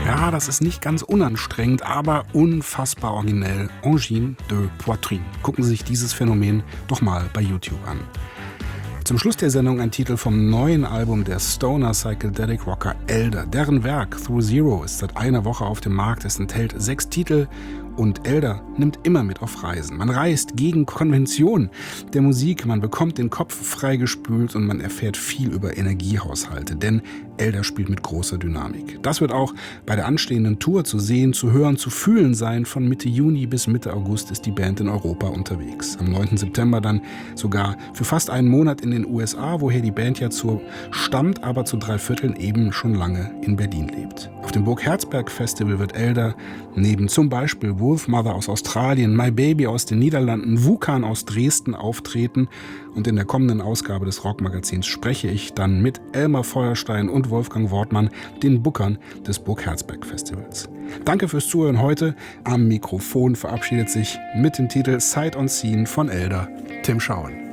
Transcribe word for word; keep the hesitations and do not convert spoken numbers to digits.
Ja, das ist nicht ganz unanstrengend, aber unfassbar originell. Angine de Poitrine. Gucken Sie sich dieses Phänomen doch mal bei YouTube an. Zum Schluss der Sendung ein Titel vom neuen Album der Stoner Psychedelic Rocker Elder. Deren Werk Through Zero ist seit einer Woche auf dem Markt. Es enthält sechs Titel und Elder nimmt immer mit auf Reisen. Man reist gegen Konvention der Musik, man bekommt den Kopf freigespült und man erfährt viel über Energiehaushalte, denn Elder spielt mit großer Dynamik. Das wird auch bei der anstehenden Tour zu sehen, zu hören, zu fühlen sein. Von Mitte Juni bis Mitte August ist die Band in Europa unterwegs. Am neunten September dann sogar für fast einen Monat in den U S A, woher die Band ja zur stammt, aber zu drei Vierteln eben schon lange in Berlin lebt. Auf dem Burg Herzberg Festival wird Elder neben zum Beispiel Wolfmother aus Australien, My Baby aus den Niederlanden, Wukan aus Dresden auftreten. Und in der kommenden Ausgabe des Rockmagazins spreche ich dann mit Elmar Feuerstein und Wolfgang Wortmann, den Bookern des Burg Herzberg Festivals. Danke fürs Zuhören heute. Am Mikrofon verabschiedet sich mit dem Titel Sight on Scene von Elder Tim Schauen.